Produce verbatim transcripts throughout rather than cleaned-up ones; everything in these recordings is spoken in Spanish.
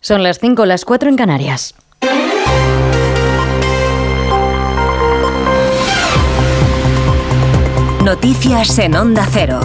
Son las cinco, las cuatro en Canarias. Noticias en Onda Cero.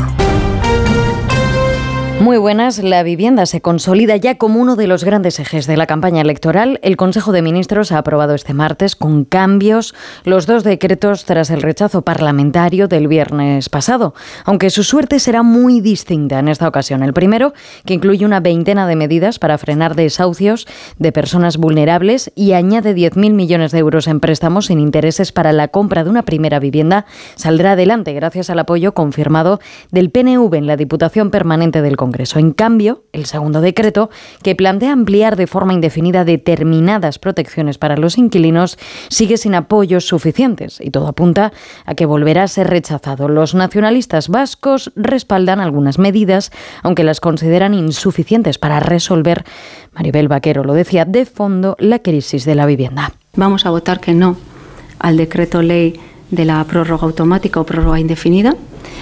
Muy buenas. La vivienda se consolida ya como uno de los grandes ejes de la campaña electoral. El Consejo de Ministros ha aprobado este martes, con cambios, los dos decretos tras el rechazo parlamentario del viernes pasado, aunque su suerte será muy distinta en esta ocasión. El primero, que incluye una veintena de medidas para frenar desahucios de personas vulnerables y añade diez mil millones de euros en préstamos sin intereses para la compra de una primera vivienda, saldrá adelante gracias al apoyo confirmado del P N V en la Diputación Permanente del Congreso. En cambio, el segundo decreto, que plantea ampliar de forma indefinida determinadas protecciones para los inquilinos, sigue sin apoyos suficientes y todo apunta a que volverá a ser rechazado. Los nacionalistas vascos respaldan algunas medidas, aunque las consideran insuficientes para resolver, Maribel Vaquero lo decía, de fondo la crisis de la vivienda. Vamos a votar que no al decreto ley de la prórroga automática o prórroga indefinida.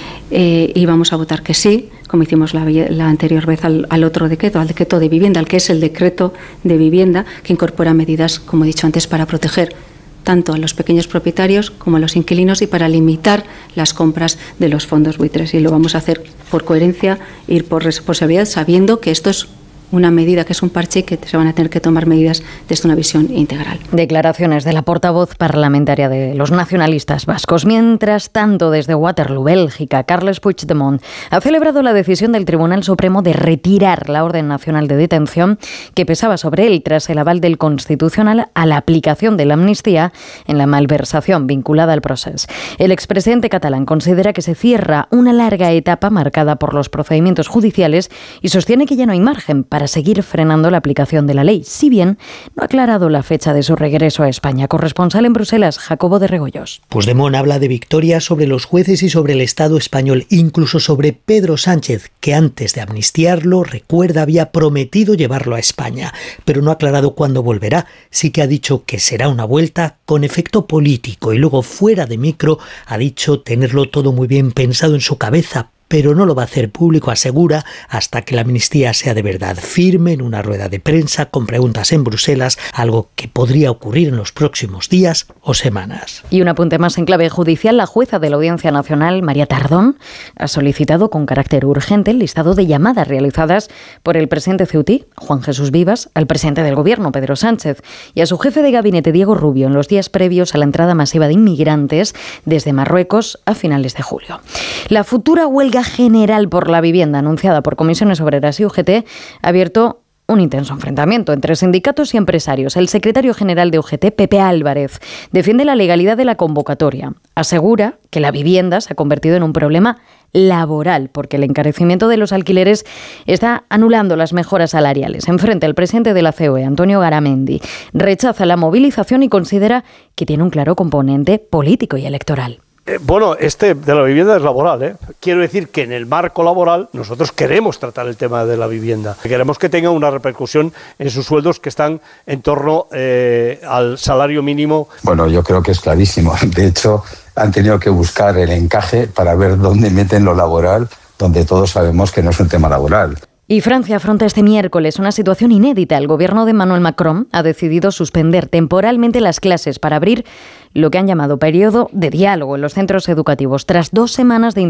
Eh, y vamos a votar que sí, como hicimos la, la anterior vez al, al otro decreto, al decreto de vivienda, al que es el decreto de vivienda, que incorpora medidas, como he dicho antes, para proteger tanto a los pequeños propietarios como a los inquilinos y para limitar las compras de los fondos buitres. Y lo vamos a hacer por coherencia, ir por responsabilidad, sabiendo que esto es una medida que es un parche y que se van a tener que tomar medidas desde una visión integral. Declaraciones de la portavoz parlamentaria de los nacionalistas vascos. Mientras tanto, desde Waterloo, Bélgica, Carles Puigdemont ha celebrado la decisión del Tribunal Supremo de retirar la orden nacional de detención que pesaba sobre él tras el aval del Constitucional a la aplicación de la amnistía en la malversación vinculada al proceso. El expresidente catalán considera que se cierra una larga etapa marcada por los procedimientos judiciales y sostiene que ya no hay margen para para seguir frenando la aplicación de la ley, si bien no ha aclarado la fecha de su regreso a España. Corresponsal en Bruselas, Jacobo de Regoyos. Puigdemont habla de victoria sobre los jueces y sobre el Estado español, incluso sobre Pedro Sánchez, que antes de amnistiarlo, recuerda, había prometido llevarlo a España, pero no ha aclarado cuándo volverá. Sí que ha dicho que será una vuelta con efecto político y luego, fuera de micro, ha dicho tenerlo todo muy bien pensado en su cabeza, pero no lo va a hacer público, asegura, hasta que la amnistía sea de verdad. Firme en una rueda de prensa con preguntas en Bruselas, algo que podría ocurrir en los próximos días o semanas. Y un apunte más en clave judicial. La jueza de la Audiencia Nacional, María Tardón, ha solicitado con carácter urgente el listado de llamadas realizadas por el presidente ceutí, Juan Jesús Vivas, al presidente del Gobierno, Pedro Sánchez, y a su jefe de gabinete, Diego Rubio, en los días previos a la entrada masiva de inmigrantes desde Marruecos a finales de julio. La futura huelga general por la vivienda anunciada por Comisiones Obreras y U G T ha abierto un intenso enfrentamiento entre sindicatos y empresarios. El secretario general de U G T, Pepe Álvarez, defiende la legalidad de la convocatoria. Asegura que la vivienda se ha convertido en un problema laboral porque el encarecimiento de los alquileres está anulando las mejoras salariales. Enfrente, el presidente de la C O E, Antonio Garamendi, rechaza la movilización y considera que tiene un claro componente político y electoral. Eh, bueno, este de la vivienda es laboral, ¿eh? Quiero decir que en el marco laboral nosotros queremos tratar el tema de la vivienda. Queremos que tenga una repercusión en sus sueldos que están en torno eh, al salario mínimo. Bueno, yo creo que es clarísimo. De hecho, han tenido que buscar el encaje para ver dónde meten lo laboral, donde todos sabemos que no es un tema laboral. Y Francia afronta este miércoles una situación inédita. El gobierno de Emmanuel Macron ha decidido suspender temporalmente las clases para abrir lo que han llamado periodo de diálogo en los centros educativos. Tras dos semanas de